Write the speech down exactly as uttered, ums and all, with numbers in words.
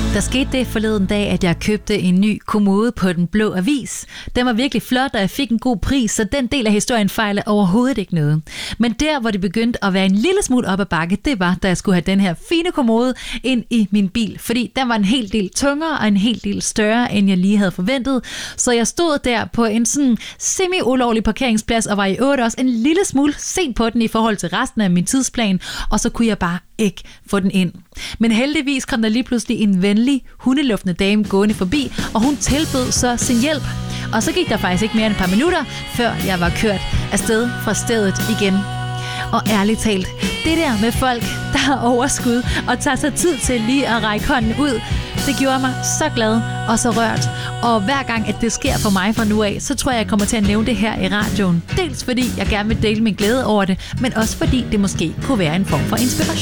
Der skete det forleden dag, at jeg købte en ny kommode på Den Blå Avis. Den var virkelig flot, og jeg fik en god pris, så den del af historien fejler overhovedet ikke noget. Men der, hvor det begyndte at være en lille smule op ad bakke, det var, da jeg skulle have den her fine kommode ind i min bil. Fordi den var en hel del tungere og en hel del større, end jeg lige havde forventet. Så jeg stod der på en sådan semi-ulovlig parkeringsplads, og var i øvrigt også en lille smule sent på den i forhold til resten af min tidsplan, og så kunne jeg bare ikke få den ind. Men heldigvis kom der lige pludselig en venlig, hundeluftende dame gående forbi, og hun tilbød så sin hjælp. Og så gik der faktisk ikke mere end et par minutter, før jeg var kørt afsted fra stedet igen. Og ærligt talt, det der med folk, der har overskud og tager sig tid til lige at række hånden ud, det gjorde mig så glad og så rørt. Og hver gang, at det sker for mig fra nu af, så tror jeg, jeg kommer til at nævne det her i radioen. Dels fordi jeg gerne vil dele min glæde over det, men også fordi det måske kunne være en form for inspiration.